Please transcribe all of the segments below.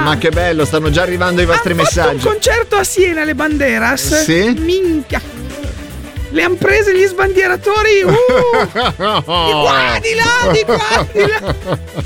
Ma che bello, stanno già arrivando i vostri messaggi. Un concerto a Siena, le Banderas. Sì. Minchia. Le han prese gli sbandieratori. Di qua, di là.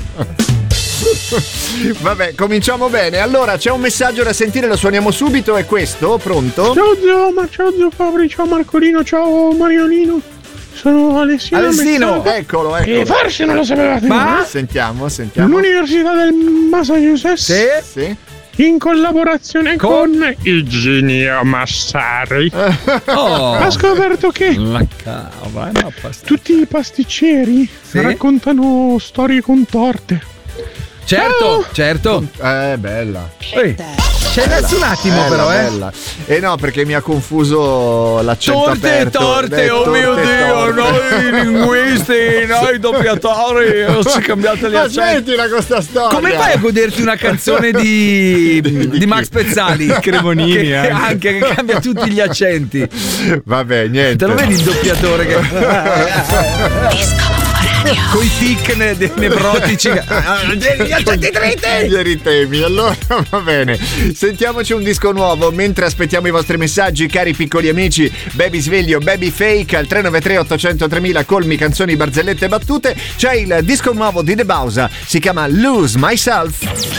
Vabbè, cominciamo bene. Allora, c'è un messaggio da sentire, lo suoniamo subito. È questo? Pronto? Ciao Zoma, ciao Zio Fabri, ciao Marcolino, ciao Mariolino. Sono Alessino. Eccolo. E forse non lo sapevate. Ma Sentiamo. L'Università del Massachusetts. Sì. In collaborazione con Iginio Massari ha scoperto che tutti i pasticceri raccontano storie contorte. Certo. Bella. C'è messo un attimo però, bella. No, perché mi ha confuso l'accento aperto. Torte, oh mio Dio, noi linguisti, noi doppiatori, si cambiate gli accenti. Smettila con sta storia. Come fai a goderti una canzone di Max Pezzali? Cremonini che cambia tutti gli accenti. Vabbè, niente. Te lo vedi il doppiatore che coi tic nevrotici, gli accenti dritti. Allora va bene, sentiamoci un disco nuovo mentre aspettiamo i vostri messaggi, cari piccoli amici. Baby Sveglio, Baby Fake al 393 800 3000, colmi, canzoni, barzellette e battute. C'è il disco nuovo di De Bausa, si chiama Lose Myself.